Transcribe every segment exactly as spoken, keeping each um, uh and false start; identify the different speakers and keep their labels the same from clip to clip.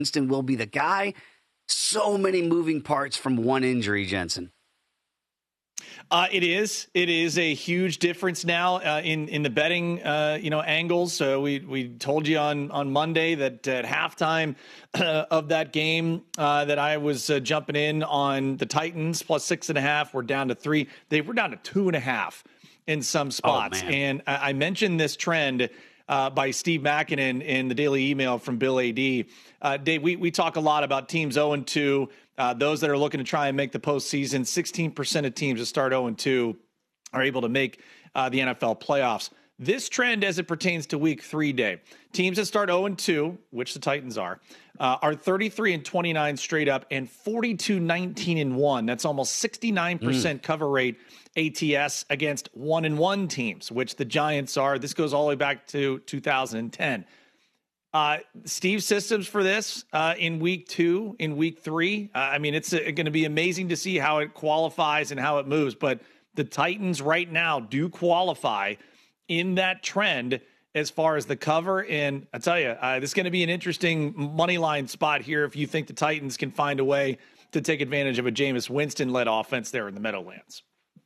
Speaker 1: Winston will be the guy. So many moving parts from one injury, Jensen.
Speaker 2: Uh, it is. It is a huge difference now uh, in in the betting, uh, you know, angles. So we we told you on on Monday that at halftime uh, of that game uh, that I was uh, jumping in on the Titans plus six and a half. We're down to three. They were down to two and a half in some spots.
Speaker 1: Oh,
Speaker 2: and I, I mentioned this trend uh, by Steve Makinen in the Daily Email from Bill A D. Uh, Dave, we we talk a lot about teams oh and two. Uh, those that are looking to try and make the postseason, sixteen percent of teams that start oh and two are able to make uh, the N F L playoffs. This trend as it pertains to week three, Dave, teams that start oh and two, which the Titans are, uh, are thirty-three and twenty-nine straight up and forty-two nineteen and one. That's almost sixty-nine percent mm. cover rate A T S against one and one teams, which the Giants are. This goes all the way back to two thousand ten. Uh, Steve's systems for this uh, in week two, in week three. Uh, I mean, it's uh, going to be amazing to see how it qualifies and how it moves. But the Titans right now do qualify in that trend as far as the cover. And I tell you, uh, this is going to be an interesting money line spot here if you think the Titans can find a way to take advantage of a Jameis Winston-led offense there in the Meadowlands.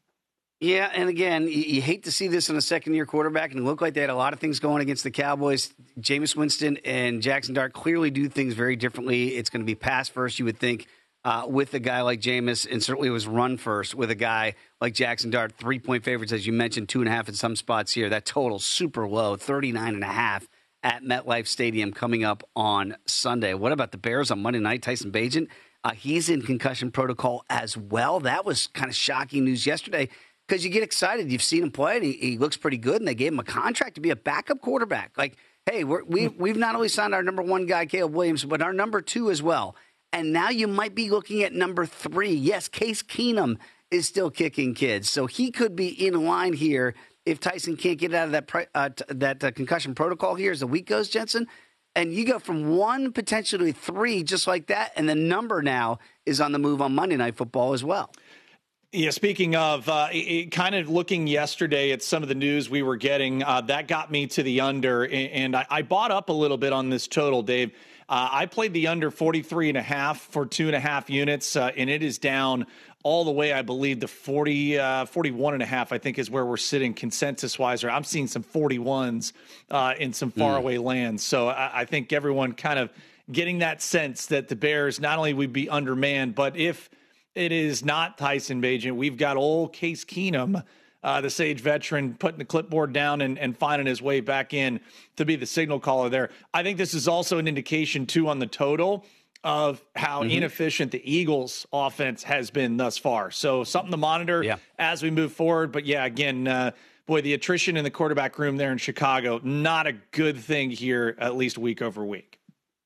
Speaker 1: Yeah, and again, you, you hate to see this in a second-year quarterback, and it looked like they had a lot of things going against the Cowboys. Jameis Winston and Jackson Dart clearly do things very differently. It's going to be pass first, you would think, uh, with a guy like Jameis, and certainly it was run first with a guy like Jackson Dart. Three-point favorites, as you mentioned, two and a half in some spots here. That total super low, thirty-nine and a half at MetLife Stadium coming up on Sunday. What about the Bears on Monday night? Tyson Bagent, uh, he's in concussion protocol as well. That was kind of shocking news yesterday. Because you get excited. You've seen him play, and he, he looks pretty good, and they gave him a contract to be a backup quarterback. Like, hey, we're, we, we've not only signed our number one guy, Caleb Williams, but our number two as well. And now you might be looking at number three. Yes, Case Keenum is still kicking kids. So he could be in line here if Tyson can't get out of that uh, t- that uh, concussion protocol here as the week goes, Jensen. And you go from one potentially three just like that, and the number now is on the move on Monday Night Football as well.
Speaker 2: Yeah, speaking of uh, it, it kind of looking yesterday at some of the news we were getting, uh, that got me to the under, and, and I, I bought up a little bit on this total, Dave. Uh, I played the under forty-three and a half for two and a half units, uh, and it is down all the way, I believe, to forty, uh, forty-one and a half, I think is where we're sitting consensus-wise. Or I'm seeing some forty-ones uh, in some faraway mm. lands. So I, I think everyone kind of getting that sense that the Bears not only would be undermanned, but if it is not Tyson Bagent, we've got old Case Keenum, uh, the Sage veteran, putting the clipboard down and, and finding his way back in to be the signal caller there. I think this is also an indication, too, on the total of how mm-hmm. inefficient the Eagles' offense has been thus far. So something to monitor yeah. as we move forward. But, yeah, again, uh, boy, the attrition in the quarterback room there in Chicago, not a good thing here, at least week over week.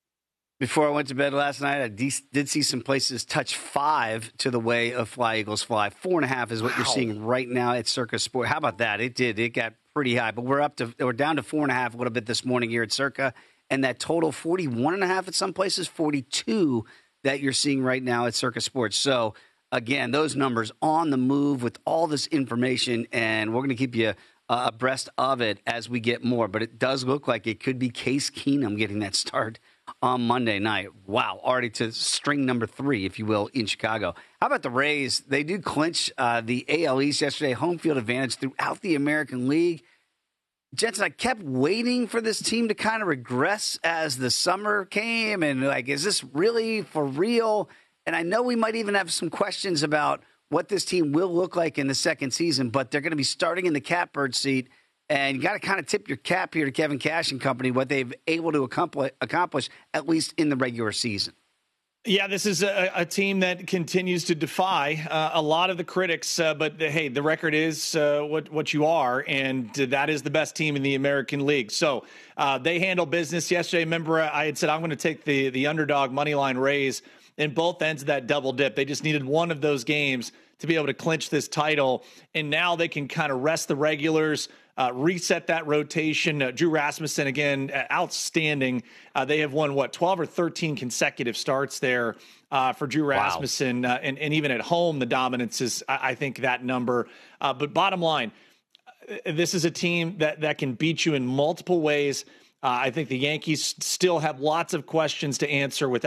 Speaker 1: Before I went to bed last night, I de- did see some places touch five to the way of Fly Eagles Fly. Four and a half is what wow. you're seeing right now at Circa Sport. How about that? It did. It got pretty high, but we're up to we're down to four and a half a little bit this morning here at Circa, and that total forty-one and a half at some places, forty-two that you're seeing right now at Circa Sports. So again, those numbers on the move with all this information, and we're going to keep you uh, abreast of it as we get more. But it does look like it could be Case Keenum getting that start on Monday night. Wow, already to string number three, if you will, in Chicago. How about the Rays? They did clinch uh, the A L East yesterday, home field advantage throughout the American League. Jensen, I kept waiting for this team to kind of regress as the summer came, and like, is this really for real? And I know we might even have some questions about what this team will look like in the second season, but they're going to be starting in the catbird seat. And you got to kind of tip your cap here to Kevin Cash and company, what they've able to accomplish, accomplish at least in the regular season.
Speaker 2: Yeah, this is a, a team that continues to defy uh, a lot of the critics. Uh, but, the, hey, the record is uh, what, what you are, and that is the best team in the American League. So uh, they handle business yesterday. Remember, I had said I'm going to take the, the underdog moneyline Rays in both ends of that double dip. They just needed one of those games to be able to clinch this title, and now they can kind of rest the regulars, Uh, reset that rotation. Uh, Drew Rasmussen, again, uh, outstanding. Uh, they have won, what, twelve or thirteen consecutive starts there uh, for Drew Rasmussen. Wow. Uh, and, and even at home, the dominance is, I, I think, that number. Uh, but bottom line, uh, this is a team that, that can beat you in multiple ways. Uh, I think the Yankees still have lots of questions to answer without